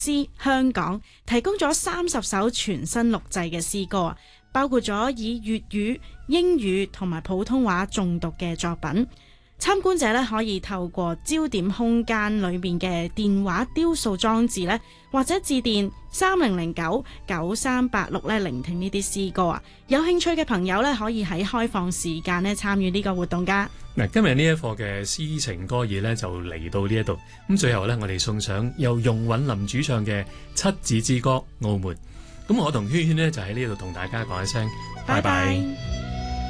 詩香港提供咗30首全新錄製嘅詩歌啊，包括咗以粵語、英語同埋普通話誦讀嘅作品。參觀者咧可以透過焦點空間裏面嘅電話雕塑裝置咧，或者致電30099386咧聆聽呢啲詩歌啊。有興趣嘅朋友咧可以喺開放時間咧參與呢個活動噶。 嗱，今日呢一課嘅詩情歌意咧就嚟到呢一度，咁最後咧我哋送上由容韻林主唱嘅《七子之歌》澳門。咁我同圈圈呢，就喺呢度同大家講一聲拜拜。